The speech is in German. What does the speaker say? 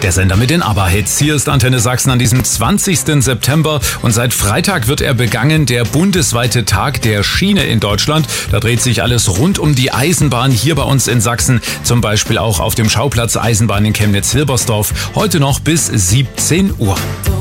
Der Sender mit den ABBA-Hits. Hier ist Antenne Sachsen an diesem 20. September und seit Freitag wird er begangen, der bundesweite Tag der Schiene in Deutschland. Da dreht sich alles rund um die Eisenbahn hier bei uns in Sachsen, zum Beispiel auch auf dem Schauplatz Eisenbahn in Chemnitz-Hilbersdorf. Heute noch bis 17 Uhr.